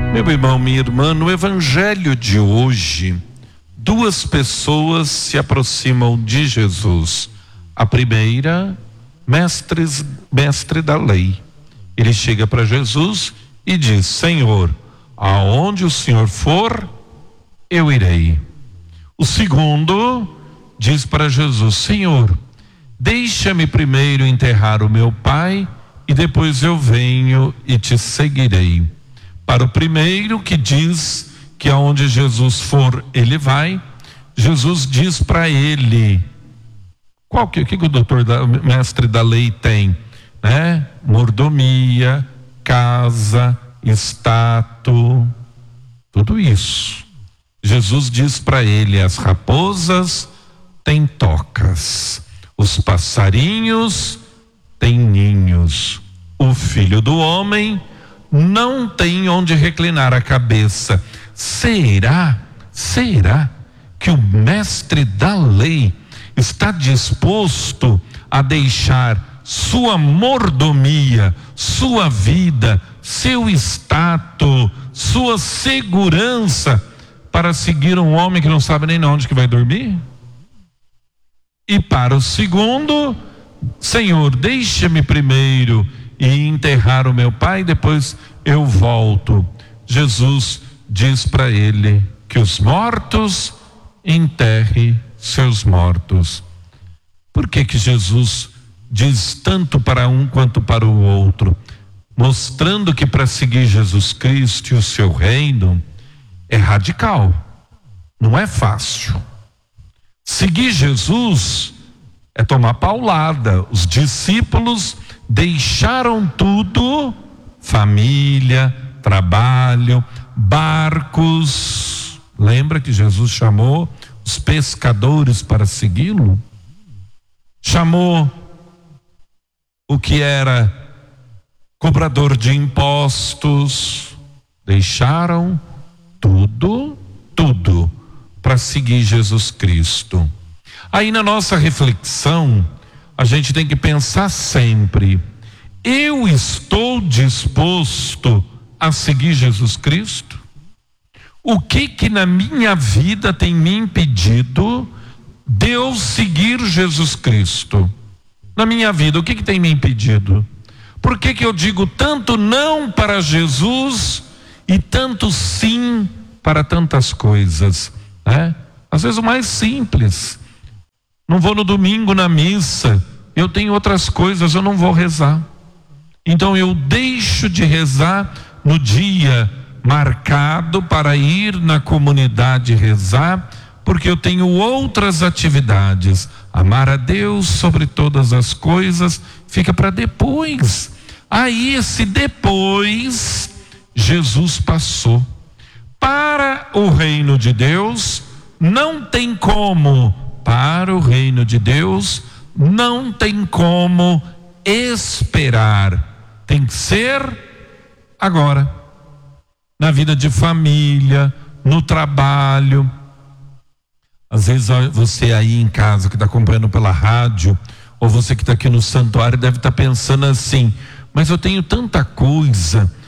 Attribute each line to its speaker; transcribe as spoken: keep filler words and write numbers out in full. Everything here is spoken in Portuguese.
Speaker 1: Meu irmão, minha irmã, no evangelho de hoje, duas pessoas se aproximam de Jesus. A primeira, mestres, mestre da lei. Ele chega para Jesus e diz: Senhor, aonde o Senhor for, eu irei. O segundo diz para Jesus: Senhor, deixa-me primeiro enterrar o meu pai e depois eu venho e te seguirei. Para o primeiro, que diz que aonde Jesus for, ele vai, Jesus diz para ele: qual que, que, que o doutor da, mestre da lei tem, né? Mordomia, casa, status, tudo isso. Jesus diz para ele: as raposas têm tocas, os passarinhos têm ninhos, o filho do homem não tem onde reclinar a cabeça. Será, será que o mestre da lei está disposto a deixar sua mordomia, sua vida, seu status, sua segurança para seguir um homem que não sabe nem onde que vai dormir? E para o segundo: Senhor, deixa-me primeiro e enterrar o meu pai, depois eu volto. Jesus diz para ele que os mortos enterrem seus mortos. Por que que Jesus diz tanto para um quanto para o outro? Mostrando que para seguir Jesus Cristo e o seu reino é radical, não é fácil. Seguir Jesus é tomar paulada. Os discípulos deixaram tudo: família, trabalho, barcos. Lembra que Jesus chamou os pescadores para segui-lo? Chamou o que era cobrador de impostos. Deixaram tudo, tudo para seguir Jesus Cristo. Aí na nossa reflexão, a gente tem que pensar sempre: eu estou disposto a seguir Jesus Cristo? O que que na minha vida tem me impedido de eu seguir Jesus Cristo? Na minha vida, o que que tem me impedido? Por que que eu digo tanto não para Jesus e tanto sim para tantas coisas, né? Às vezes o mais simples: não vou no domingo na missa, eu tenho outras coisas, eu não vou rezar. Então eu deixo de rezar no dia marcado para ir na comunidade rezar, porque eu tenho outras atividades. Amar a Deus sobre todas as coisas fica para depois. Aí esse depois, Jesus passou. Para o reino de Deus não tem como, para o reino de Deus não tem como esperar. Tem que ser agora. Na vida de família, no trabalho. Às vezes você aí em casa que está acompanhando pela rádio, ou você que está aqui no santuário, deve estar pensando assim: mas eu tenho tanta coisa,